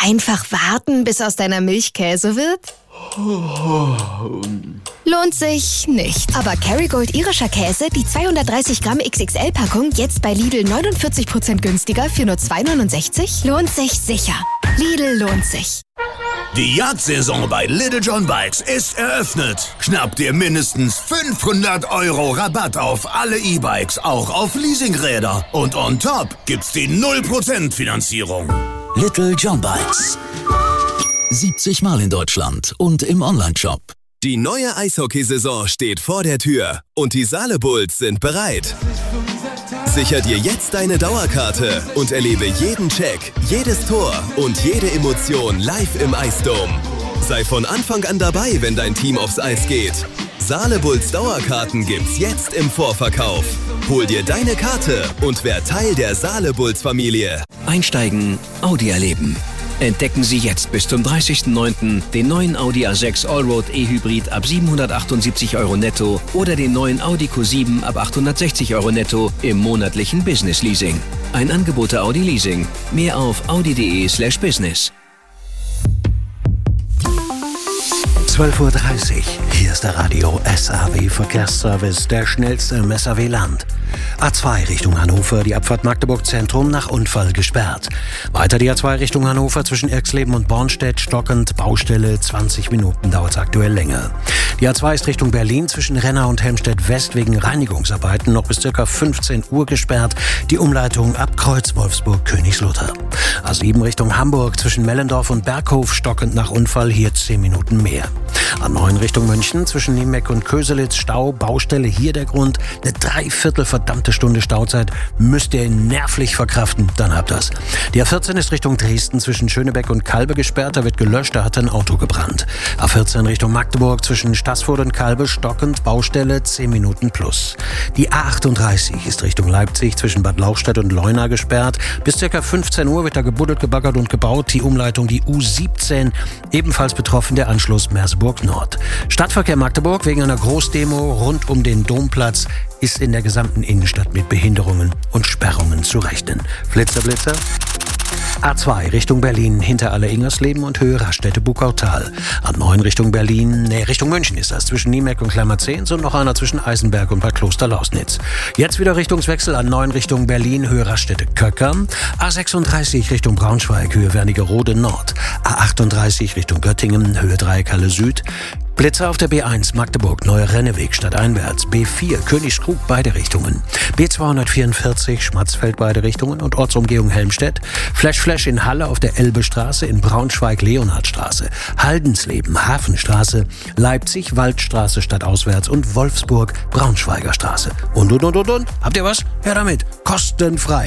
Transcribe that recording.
Einfach warten, bis aus deiner Milch Käse wird? Lohnt sich nicht. Aber Kerrygold irischer Käse, die 230 Gramm XXL-Packung, jetzt bei Lidl 49% günstiger für nur 2,69? Lohnt sich sicher. Lidl lohnt sich. Die Jagdsaison bei Little John Bikes ist eröffnet. Schnapp dir mindestens 500 € Rabatt auf alle E-Bikes, auch auf Leasingräder. Und on top gibt's die 0% Finanzierung. Little John Bikes. 70 Mal in Deutschland und im Onlineshop. Die neue Eishockeysaison steht vor der Tür und die Saale Bulls sind bereit. Sicher dir jetzt deine Dauerkarte und erlebe jeden Check, jedes Tor und jede Emotion live im Eisdom. Sei von Anfang an dabei, wenn dein Team aufs Eis geht. Saale Bulls Dauerkarten gibt's jetzt im Vorverkauf. Hol dir deine Karte und werd Teil der Saale Bulls Familie. Einsteigen, Audi erleben. Entdecken Sie jetzt bis zum 30.09. den neuen Audi A6 Allroad E-Hybrid ab 778 € netto oder den neuen Audi Q7 ab 860 € netto im monatlichen Business Leasing. Ein Angebot der Audi Leasing. Mehr auf audi.de/business. 12:30 Uhr. Hier ist der Radio SAW Verkehrsservice, der schnellste im SAW-Land. A2 Richtung Hannover, die Abfahrt Magdeburg Zentrum nach Unfall gesperrt. Weiter die A2 Richtung Hannover zwischen Irxleben und Bornstedt stockend, Baustelle, 20 Minuten dauert es aktuell länger. Die A2 ist Richtung Berlin zwischen Renner und Helmstedt West wegen Reinigungsarbeiten noch bis ca. 15 Uhr gesperrt. Die Umleitung ab Kreuz Wolfsburg-Königslutter. A7 Richtung Hamburg zwischen Mellendorf und Berghof stockend nach Unfall, hier 10 Minuten mehr. A9 Richtung München zwischen Niemeck und Köselitz Stau, Baustelle, hier der Grund. Eine dreiviertel verdammte Stunde Stauzeit müsst ihr nervlich verkraften, dann habt ihr's. Die A14 ist Richtung Dresden zwischen Schönebeck und Kalbe gesperrt, da wird gelöscht, da hat ein Auto gebrannt. A14 Richtung Magdeburg zwischen Staßfurt und Kalbe stockend, Baustelle, 10 Minuten plus. Die A38 ist Richtung Leipzig zwischen Bad Lauchstädt und Leuna gesperrt. Bis ca. 15 Uhr wird da gebuddelt, gebaggert und gebaut. Die Umleitung, die U17, ebenfalls betroffen der Anschluss Merseburg Nord. Stadtverkehr Magdeburg wegen einer Großdemo rund um den Domplatz ist in der gesamten Innenstadt mit Behinderungen und Sperrungen zu rechnen. Flitzer, Blitzer. A2 Richtung Berlin, hinter Aller-Ingersleben und Höhe Raststätte-Bukautal. A9 Richtung Berlin, Richtung München ist das, zwischen Niemeck und Klammerzehns und noch einer zwischen Eisenberg und Bad Kloster-Lausnitz. Jetzt wieder Richtungswechsel, A9 Richtung Berlin, Höhe Raststätte-Köckern. A36 Richtung Braunschweig, Höhe Wernigerode Nord. A38 Richtung Göttingen, Höhe Dreieckhalle Süd. Blitzer auf der B1 Magdeburg, Neuer Renneweg stadteinwärts. B4 Königskrug beide Richtungen. B244 Schmatzfeld beide Richtungen und Ortsumgehung Helmstedt. Flash in Halle auf der Elbestraße, in Braunschweig Leonhardstraße. Haldensleben Hafenstraße. Leipzig Waldstraße stadtauswärts und Wolfsburg Braunschweiger Straße. Und. Habt ihr was? Her damit. Kostenfrei.